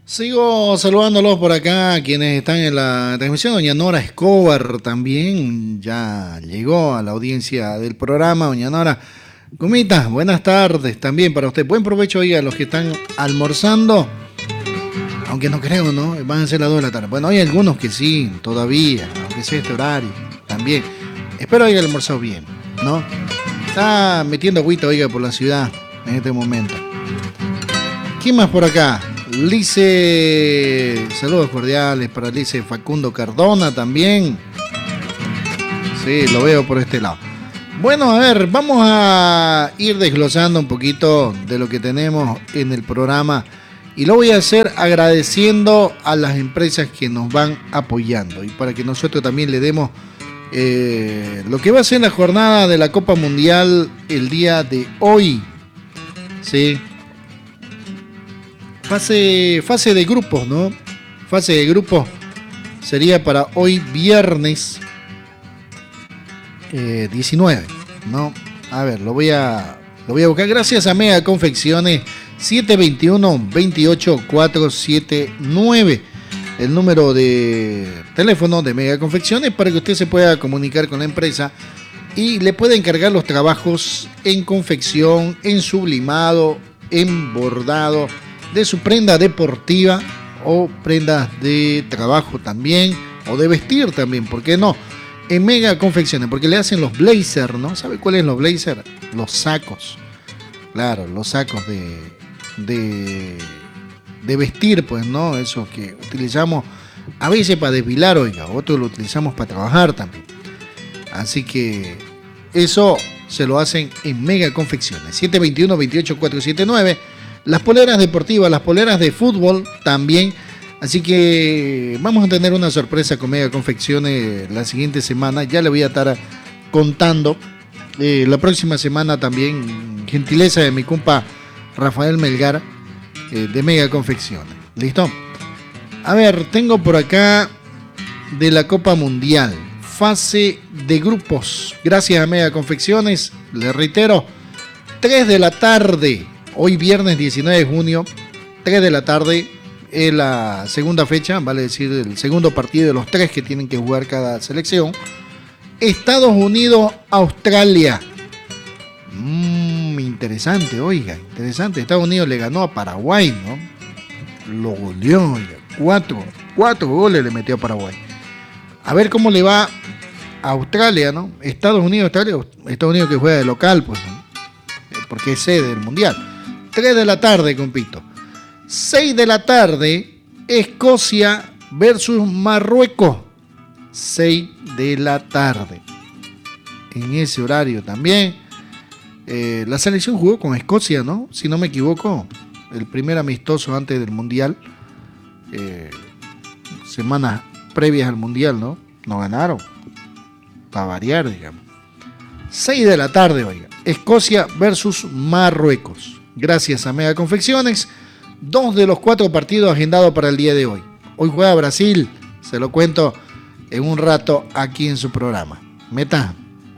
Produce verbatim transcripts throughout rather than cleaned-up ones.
Sigo saludándolos por acá, quienes están en la transmisión. Doña Nora Escobar también ya llegó a la audiencia del programa. Doña Nora, Gumita, buenas tardes también para usted. Buen provecho, oiga, a los que están almorzando. Aunque no creo, ¿no? Van a ser las dos de la tarde. Bueno, hay algunos que sí, todavía, aunque sea este horario, también. Espero haya almorzado bien, ¿no? Está metiendo agüita, oiga, por la ciudad en este momento. ¿Quién más por acá? Lice, saludos cordiales para Lice Facundo Cardona también. Sí, lo veo por este lado. Bueno, a ver, vamos a ir desglosando un poquito de lo que tenemos en el programa. Y lo voy a hacer agradeciendo a las empresas que nos van apoyando. Y para que nosotros también le demos eh, lo que va a ser la jornada de la Copa Mundial el día de hoy. Sí. Fase, fase de grupos, ¿no? Fase de grupos sería para hoy viernes eh, diecinueve, ¿no? A ver, lo voy a, lo voy a buscar. Gracias a Mega Confecciones, siete dos uno, dos ocho cuatro siete nueve. El número de teléfono de Mega Confecciones para que usted se pueda comunicar con la empresa y le pueda encargar los trabajos en confección, en sublimado, en bordado de su prenda deportiva o prendas de trabajo también, o de vestir también, ¿por qué no? En Mega Confecciones, porque le hacen los blazers, ¿no? ¿Sabe cuáles son los blazers? Los sacos, claro, los sacos de, de, de vestir, pues, ¿no? Esos que utilizamos a veces para desfilar, oiga, otros lo utilizamos para trabajar también. Así que eso se lo hacen en Mega Confecciones, siete dos uno, dos ocho cuatro siete nueve. Las poleras deportivas, las poleras de fútbol también. Así que vamos a tener una sorpresa con Mega Confecciones la siguiente semana. Ya le voy a estar contando. Eh, la próxima semana también, gentileza de mi compa Rafael Melgar eh, de Mega Confecciones. ¿Listo? A ver, tengo por acá de la Copa Mundial. Fase de grupos. Gracias a Mega Confecciones. Le reitero, tres de la tarde. Hoy viernes diecinueve de junio, tres de la tarde, es la segunda fecha, vale decir, el segundo partido de los tres que tienen que jugar cada selección. Estados Unidos, Australia. Mmm, interesante, oiga, interesante. Estados Unidos le ganó a Paraguay, ¿no? Lo goleó, oiga. Cuatro, cuatro goles le metió a Paraguay. A ver cómo le va a Australia, ¿no? Estados Unidos, Australia, Estados Unidos que juega de local, pues, ¿no? Porque es sede del Mundial. tres de la tarde, compito. seis de la tarde, Escocia versus Marruecos. seis de la tarde. En ese horario también. Eh, la selección jugó con Escocia, ¿no? Si no me equivoco, el primer amistoso antes del Mundial. Eh, semanas previas al Mundial, ¿no? No ganaron. Para variar, digamos. seis de la tarde, oiga. Escocia versus Marruecos. Gracias a Mega Confecciones, dos de los cuatro partidos agendados para el día de hoy. Hoy juega Brasil, se lo cuento en un rato aquí en su programa. Meta.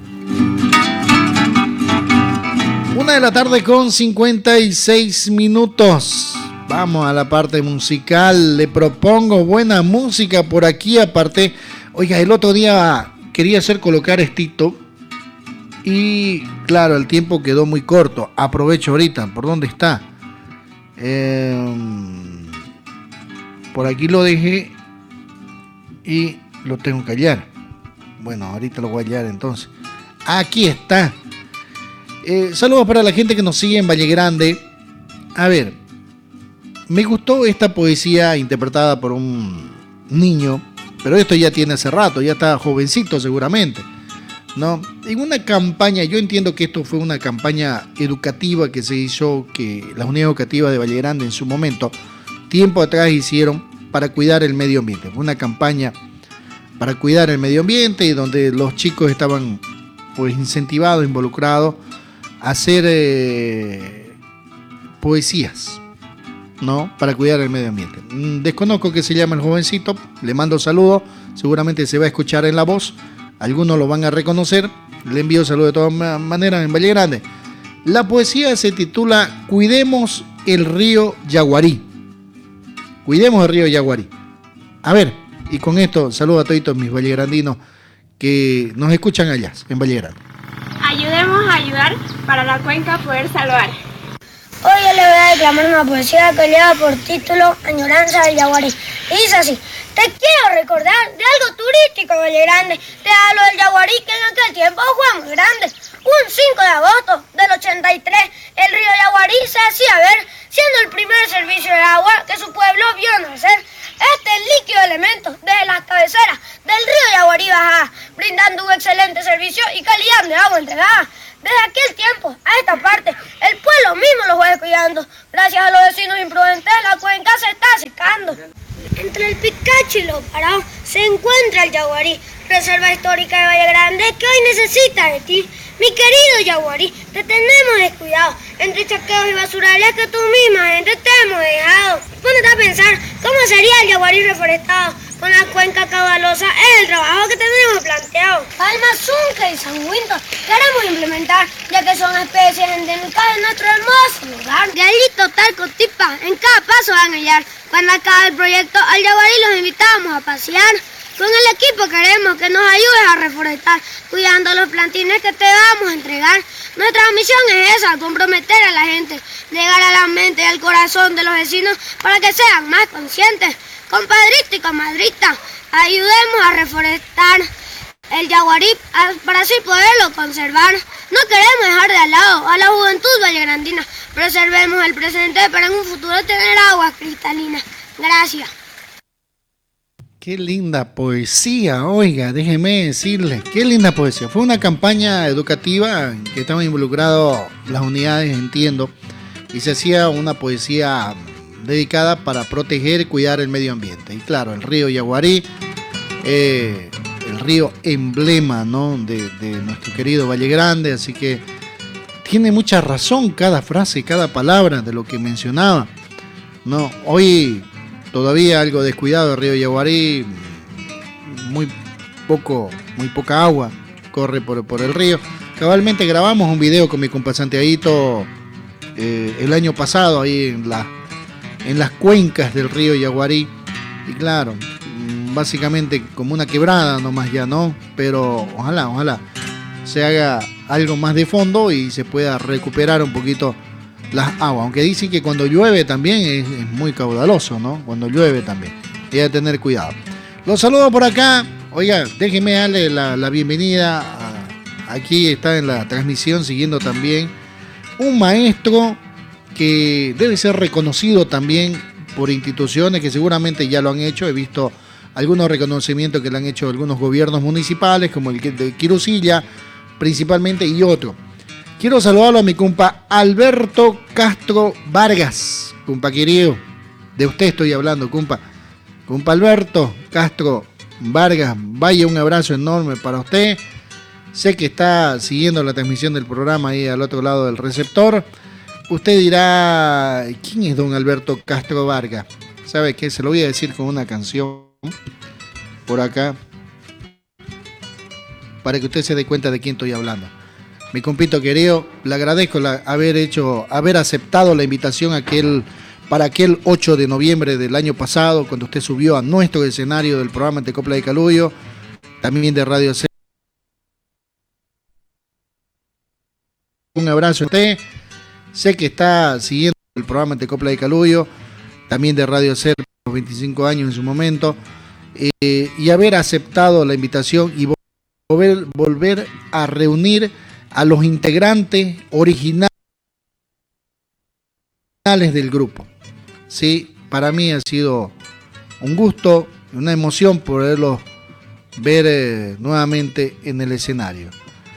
Una de la tarde con cincuenta y seis minutos. Vamos a la parte musical. Le propongo buena música por aquí. Aparte, oiga, el otro día quería hacer colocar estito. Y claro, el tiempo quedó muy corto. Aprovecho ahorita. ¿Por dónde está? Eh, por aquí lo dejé. Y lo tengo que hallar. Bueno, ahorita lo voy a hallar entonces. Aquí está. Eh, saludos para la gente que nos sigue en Valle Grande. A ver. Me gustó esta poesía interpretada por un niño. Pero esto ya tiene hace rato. Ya está jovencito seguramente. ¿No? En una campaña, yo entiendo que esto fue una campaña educativa que se hizo, que las unidades educativas de Valle Grande en su momento, tiempo atrás hicieron para cuidar el medio ambiente. Fue una campaña para cuidar el medio ambiente y donde los chicos estaban pues incentivados, involucrados a hacer eh, poesías, ¿no? Para cuidar el medio ambiente. Desconozco qué se llama el jovencito, le mando saludos, seguramente se va a escuchar en la voz. Algunos lo van a reconocer. Le envío saludos de todas maneras en Valle Grande. La poesía se titula Cuidemos el río Yaguarí. Cuidemos el río Yaguarí. A ver, y con esto saludo a todos mis vallegrandinos que nos escuchan allá, en Valle Grande. Ayudemos a ayudar para la cuenca poder salvar. Hoy yo le voy a declamar una poesía que lleva por título Añoranza del Yaguarí. Y dice así: te quiero recordar de algo turístico Valle Grande. Te hablo del Yaguarí que en aquel tiempo fue muy grande. Un cinco de agosto del ochenta y tres, el río Yaguarí se hacía ver, siendo el primer servicio de agua que su pueblo vio nacer. Este líquido elemento desde las cabeceras del río Yaguarí bajaba, brindando un excelente servicio y calidad de agua entregada. Desde aquel tiempo a esta parte, el pueblo mismo lo fue cuidando. Gracias a los vecinos imprudentes, la cuenca se está secando. Entre el Picacho y los Parados se encuentra el Yaguarí, reserva histórica de Valle Grande que hoy necesita de ti. Mi querido Yaguarí, te tenemos descuidado entre chaqueos y basurales que tu misma gente te hemos dejado. Ponete a pensar cómo sería el Yaguarí reforestado con la cuenca caudalosa. Es el trabajo que tenemos planteado. Palma, Zunca y San Winton queremos implementar, ya que son especies endémicas de nuestro hermoso lugar. De allí total Cotipa, en cada paso van a hallar. Cuando acabe el proyecto, al Yaguarí los invitamos a pasear. Con el equipo queremos que nos ayudes a reforestar, cuidando los plantines que te vamos a entregar. Nuestra misión es esa, comprometer a la gente, llegar a la mente y al corazón de los vecinos para que sean más conscientes. Compadrito y comadrita, ayudemos a reforestar el Yaguarí para así poderlo conservar. No queremos dejar de lado a la juventud vallegrandina. Preservemos el presente para en un futuro tener agua cristalina. Gracias. Qué linda poesía, oiga, déjeme decirle, qué linda poesía. Fue una campaña educativa en que estaban involucrados las unidades, entiendo, y se hacía una poesía dedicada para proteger y cuidar el medio ambiente. Y claro, el río Yaguarí, eh, el río emblema, ¿no?, de, de nuestro querido Valle Grande, así que tiene mucha razón cada frase, cada palabra de lo que mencionaba, ¿no? Hoy todavía algo descuidado el río Yaguarí, muy poco, muy poca agua corre por, por el río. Cabalmente grabamos un video con mi compa Santiaguito eh, el año pasado ahí en, la, en las cuencas del río Yaguarí. Y claro, básicamente como una quebrada nomás ya, ¿no? Pero ojalá, ojalá se haga algo más de fondo y se pueda recuperar un poquito las aguas, aunque dicen que cuando llueve también es, es muy caudaloso, ¿no? Cuando llueve también, hay que tener cuidado. Los saludo por acá. Oiga, déjeme darle la, la bienvenida a, aquí está en la transmisión siguiendo también un maestro que debe ser reconocido también por instituciones que seguramente ya lo han hecho. He visto algunos reconocimientos que le han hecho algunos gobiernos municipales, como el de Quirusilla principalmente, y otro. Quiero saludarlo a mi compa Alberto Castro Vargas, compa querido, de usted estoy hablando, compa. Compa Alberto Castro Vargas, vaya un abrazo enorme para usted. Sé que está siguiendo la transmisión del programa ahí al otro lado del receptor. Usted dirá, ¿quién es don Alberto Castro Vargas? ¿Sabe qué? Se lo voy a decir con una canción por acá, para que usted se dé cuenta de quién estoy hablando. Mi compito querido, le agradezco la, haber hecho, haber aceptado la invitación aquel, para aquel ocho de noviembre del año pasado, cuando usted subió a nuestro escenario del programa de Copla de Caluyo, también de Radio C. Un abrazo a usted. Sé que está siguiendo el programa de Copla de Caluyo, también de Radio C, los veinticinco años en su momento, eh, y haber aceptado la invitación y volver, volver a reunir a los integrantes originales del grupo. Sí, para mí ha sido un gusto, una emoción poderlos ver eh, nuevamente en el escenario.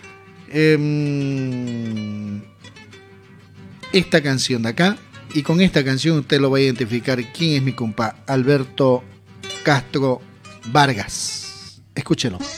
Eh, esta canción de acá, y con esta canción usted lo va a identificar quién es mi compa Alberto Castro Vargas. Escúchelo.